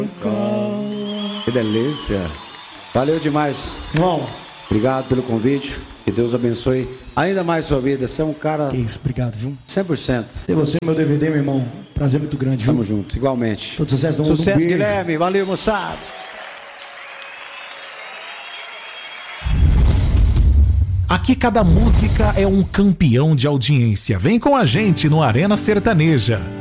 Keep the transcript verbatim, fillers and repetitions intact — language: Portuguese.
Que delícia. Valeu demais. Irmão. Obrigado pelo convite. Que Deus abençoe ainda mais sua vida. Você é um cara... Que isso, obrigado, viu? cem por cento. Ter você, meu D V D, meu irmão. Prazer muito grande, viu? Tamo junto, igualmente. Todo sucesso do mundo. Sucesso, um beijo. Guilherme. Valeu, moçada. Aqui cada música é um campeão de audiência. Vem com a gente no Arena Sertaneja.